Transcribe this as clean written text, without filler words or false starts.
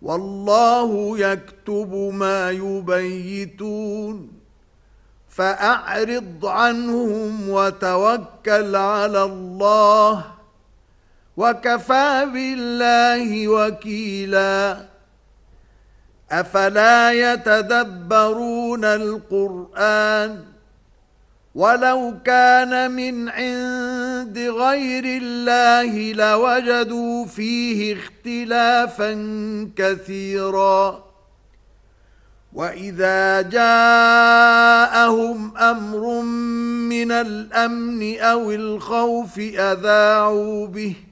والله يكتب ما يبيتون فأعرض عنهم وتوكل على الله وكفى بالله وكيلا أفلا يتدبرون القرآن ولو كان من عند غير الله لوجدوا فيه اختلافا كثيرا وَإِذَا جَاءَهُمْ أَمْرٌ مِّنَ الْأَمْنِ أَوِ الْخَوْفِ أَذَاعُوا بِهِ